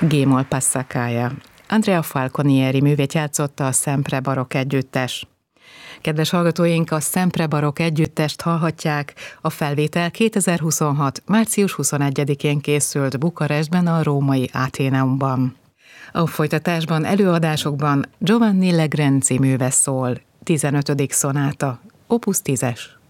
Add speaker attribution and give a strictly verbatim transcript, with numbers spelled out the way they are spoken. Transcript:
Speaker 1: G-moll Passacaglia. Andrea Falconieri művét játszotta a Sempre Barokk együttes. Kedves hallgatóink, a Sempre Barokk együttest hallhatják. A felvétel kétezer-huszonhat. március huszonegyedikén készült Bukarestben, a római Atheneumban. A folytatásban, előadásokban Giovanni Legrenzi műve szól, tizenötödik szonáta, opus tízes.